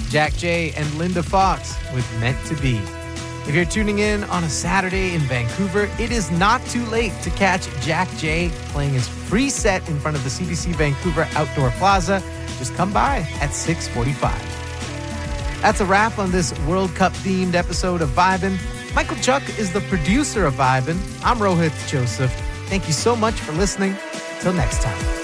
Jack J and Linda Fox with Meant to Be. If you're tuning in on a Saturday in Vancouver, it is not too late to catch Jack J playing his free set in front of the CBC Vancouver Outdoor Plaza. Just come by at 6:45. That's a wrap on this World Cup-themed episode of Vibin'. Michael Chuck is the producer of Vibin'. I'm Rohit Joseph. Thank you so much for listening. Till next time.